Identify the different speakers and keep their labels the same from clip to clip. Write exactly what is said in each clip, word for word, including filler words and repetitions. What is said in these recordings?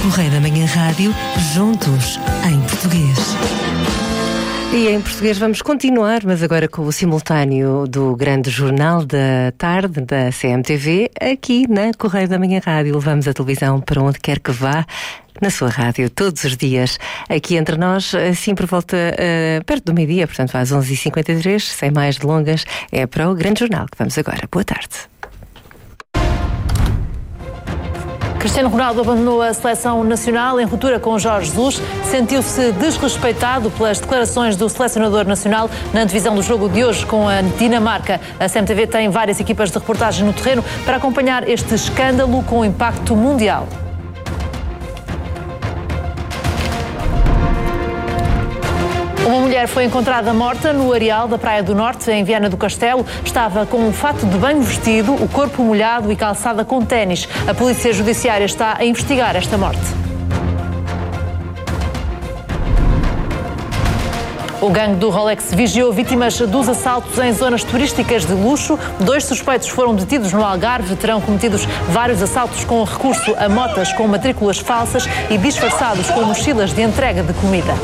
Speaker 1: Correio da Manhã Rádio, juntos, em português. E em português vamos continuar, mas agora com o simultâneo do grande jornal da tarde da C M T V, aqui na Correio da Manhã Rádio. Levamos a televisão para onde quer que vá, na sua rádio, todos os dias, aqui entre nós, assim por volta, uh, perto do meio-dia, portanto às onze e cinquenta e três, sem mais delongas, é para o grande jornal que vamos agora. Boa tarde.
Speaker 2: Cristiano Ronaldo abandonou a seleção nacional em ruptura com Jorge Jesus. Sentiu-se desrespeitado pelas declarações do selecionador nacional na antevisão do jogo de hoje com a Dinamarca. A C M T V tem várias equipas de reportagem no terreno para acompanhar este escândalo com impacto mundial. Uma mulher foi encontrada morta no areal da Praia do Norte, em Viana do Castelo. Estava com um fato de banho vestido, o corpo molhado e calçada com ténis. A Polícia Judiciária está a investigar esta morte. O gangue do Rolex vigiou vítimas dos assaltos em zonas turísticas de luxo. Dois suspeitos foram detidos no Algarve. Terão cometido vários assaltos com recurso a motas com matrículas falsas e disfarçados com mochilas de entrega de comida.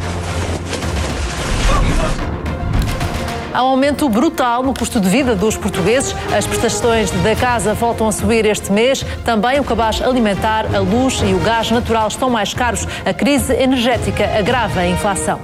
Speaker 2: Há um aumento brutal no custo de vida dos portugueses. As prestações da casa voltam a subir este mês. Também o cabaz alimentar, a luz e o gás natural estão mais caros. A crise energética agrava a inflação.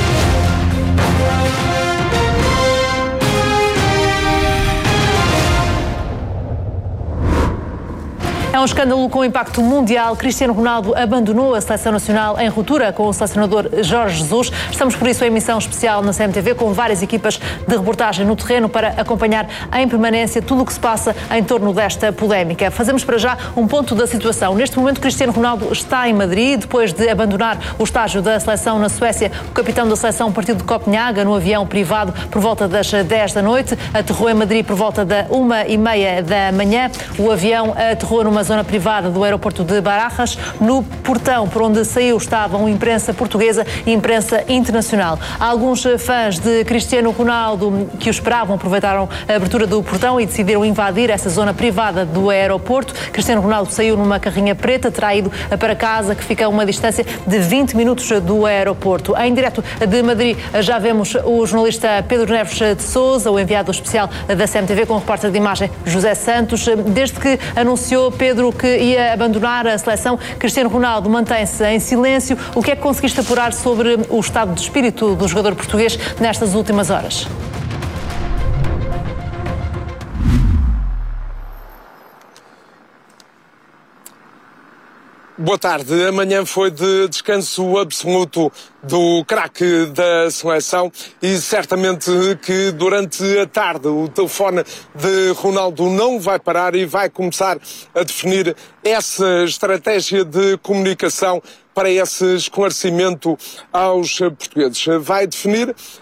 Speaker 2: É um escândalo com impacto mundial. Cristiano Ronaldo abandonou a seleção nacional em ruptura com o selecionador Jorge Jesus. Estamos, por isso, em emissão especial na C M T V com várias equipas de reportagem no terreno para acompanhar em permanência tudo o que se passa em torno desta polémica. Fazemos para já um ponto da situação. Neste momento, Cristiano Ronaldo está em Madrid. Depois de abandonar o estágio da seleção na Suécia, o capitão da seleção partiu de Copenhaga no avião privado por volta das dez da noite. Aterrou em Madrid por volta da uma e meia da manhã. O avião aterrou numa zona privada do aeroporto de Barajas. No portão por onde saiu estavam imprensa portuguesa e imprensa internacional. Alguns fãs de Cristiano Ronaldo que o esperavam aproveitaram a abertura do portão e decidiram invadir essa zona privada do aeroporto. Cristiano Ronaldo saiu numa carrinha preta, terá ido para casa, que fica a uma distância de vinte minutos do aeroporto. Em direto de Madrid já vemos o jornalista Pedro Neves de Sousa, o enviado especial da C M T V, com o repórter de imagem José Santos. Desde que anunciou Pedro que ia abandonar a seleção, Cristiano Ronaldo mantém-se em silêncio. O que é que conseguiste apurar sobre o estado de espírito do jogador português nestas últimas horas?
Speaker 3: Boa tarde. Amanhã foi de descanso absoluto do craque da seleção e certamente que durante a tarde o telefone de Ronaldo não vai parar e vai começar a definir essa estratégia de comunicação para esse esclarecimento aos portugueses. Vai definir